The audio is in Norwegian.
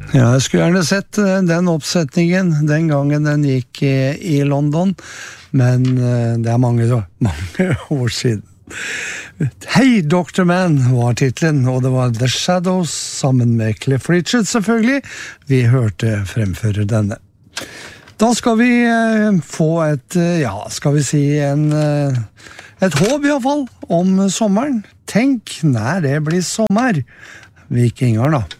Ja, jeg skulle gjerne sett den oppsetningen den gangen den gikk i London, men det mange år siden. Hei, Dr. Man var titlen, og det var The Shadows sammen med Cliff Richard selvfølgelig. Vi hørte fremføre denne. Da skal vi få skal vi si et håp I hvert fall om sommeren. Tenk når det blir sommer. Vikinger da.